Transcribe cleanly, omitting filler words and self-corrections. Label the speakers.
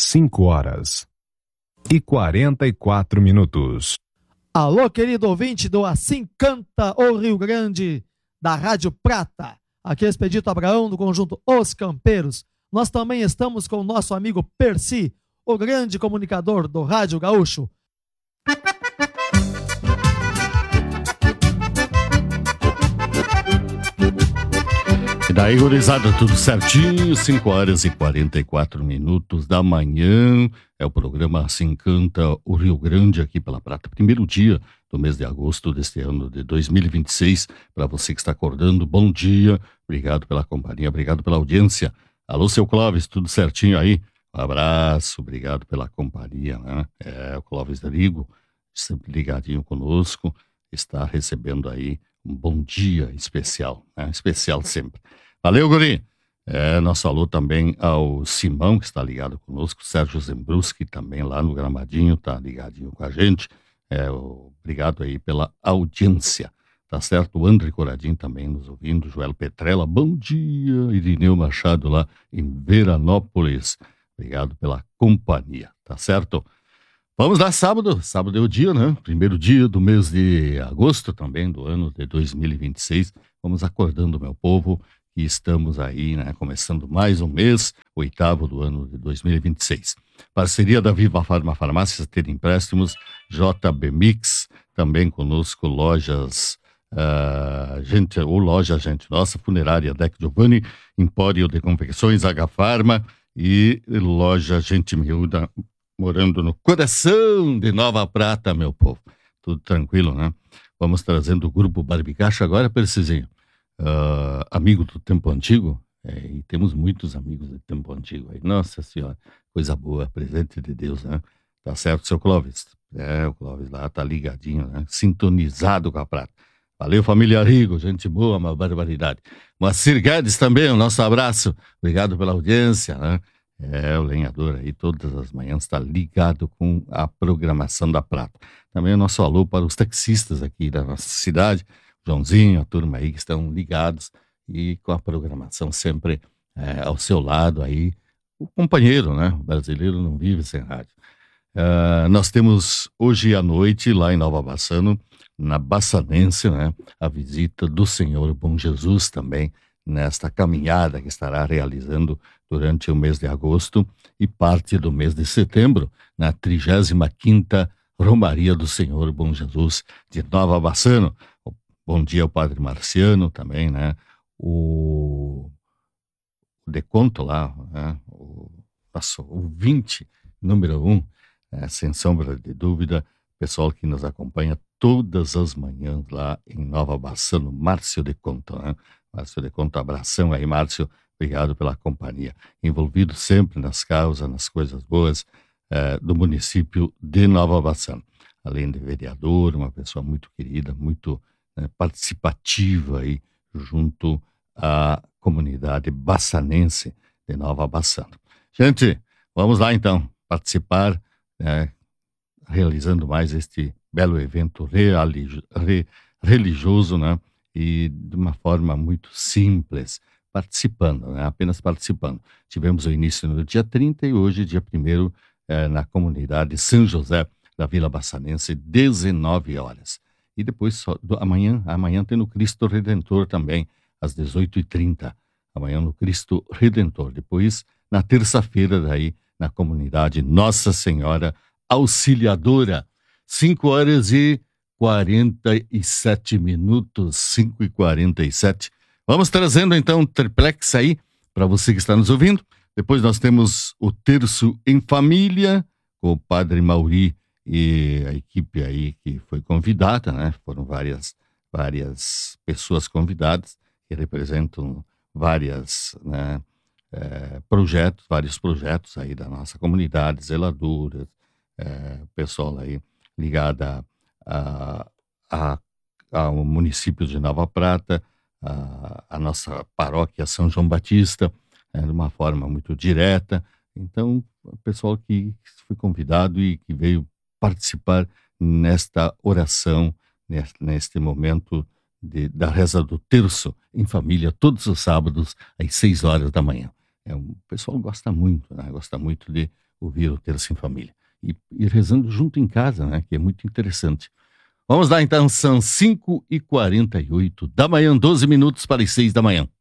Speaker 1: 5h44.
Speaker 2: Alô, querido ouvinte do Assim Canta o Rio Grande, da Rádio Prata. Aqui é Expedito Abraão, do conjunto Os Campeiros. Nós também estamos com o nosso amigo Percy, o grande comunicador do Rádio Gaúcho.
Speaker 3: E daí, gurizada, tudo certinho, 5h44 da manhã, é o programa Assim Canta o Rio Grande aqui pela Prata, primeiro dia do mês de agosto deste ano de 2026, para você que está acordando, bom dia, obrigado pela companhia, obrigado pela audiência. Alô, seu Clóvis, tudo certinho aí? Um abraço, obrigado pela companhia, né? O Clóvis Drigo, sempre ligadinho conosco, está recebendo aí um bom dia especial, né? Especial sempre. Valeu, guri! Nosso alô também ao Simão, que está ligado conosco, Sérgio Zembruski, também lá no Gramadinho, está ligadinho com a gente. Obrigado aí pela audiência, tá certo? O André Coradinho também nos ouvindo, Joel Petrella, bom dia! Irineu Machado lá em Veranópolis, obrigado pela companhia, tá certo? Vamos lá, sábado é o dia, né? Primeiro dia do mês de agosto também, do ano de 2026. Vamos acordando, meu povo, que estamos aí, né? Começando mais um mês, 8º do ano de 2026. Parceria da Viva Farma Farmácias, ter empréstimos, JB Mix, também conosco, lojas, loja Gente Nossa, Funerária Deck Giovanni, Empório de Confecções, H Farma e loja Gente Miúda, morando no coração de Nova Prata, meu povo. Tudo tranquilo, né? Vamos trazendo o grupo Barbicacho agora, Percizinho. Amigo do tempo antigo, e temos muitos amigos do tempo antigo aí. Nossa Senhora, coisa boa, presente de Deus, né? Tá certo, seu Clóvis? O Clóvis lá tá ligadinho, né? Sintonizado com a Prata. Valeu, família Rigo, gente boa, uma barbaridade. Moacir Guedes também, o nosso abraço. Obrigado pela audiência, né? O lenhador aí, todas as manhãs, está ligado com a programação da Prata. Também o nosso alô para os taxistas aqui da nossa cidade, Joãozinho, a turma aí que estão ligados e com a programação sempre ao seu lado aí. O companheiro, né? O brasileiro não vive sem rádio. Nós temos hoje à noite, lá em Nova Bassano, na Bassanense, né? A visita do Senhor Bom Jesus também, nesta caminhada que estará realizando durante o mês de agosto e parte do mês de setembro, na 35ª Romaria do Senhor Bom Jesus de Nova Bassano. Bom dia ao Padre Marciano também, né? O Deconto lá, né? O nosso ouvinte número 1, sem sombra de dúvida, pessoal que nos acompanha todas as manhãs lá em Nova Bassano, Márcio Deconto, né? Márcio Deconto, abração aí, Márcio, obrigado pela companhia. Envolvido sempre nas causas, nas coisas boas do município de Nova Bassano. Além de vereador, uma pessoa muito querida, muito participativa aí, junto à comunidade bassanense de Nova Bassano. Gente, vamos lá então, participar, realizando mais este belo evento religioso, né? E de uma forma muito simples, participando, né? Apenas participando. Tivemos o início no dia 30 e hoje, dia 1º, na comunidade São José da Vila Bassanense, 19 horas. E depois, amanhã tem no Cristo Redentor também, às 18h30. Amanhã no Cristo Redentor. Depois, na terça-feira, daí, na comunidade Nossa Senhora Auxiliadora, 5h47, 5h47. Vamos trazendo então um triplex aí para você que está nos ouvindo. Depois nós temos o Terço em Família com o Padre Mauri e a equipe aí que foi convidada, né? Foram várias pessoas convidadas que representam vários projetos aí da nossa comunidade, zeladoras, pessoal aí ligada ao município de Nova Prata, a nossa paróquia São João Batista, de uma forma muito direta. Então, o pessoal que foi convidado e que veio participar nesta oração, neste momento da reza do Terço em Família, todos os sábados, às 6 horas da manhã. O pessoal gosta muito, né? Gosta muito de ouvir o Terça em Família. E rezando junto em casa, né? Que é muito interessante. Vamos lá, então, são 5h48 da manhã, 12 minutos para as 6 da manhã.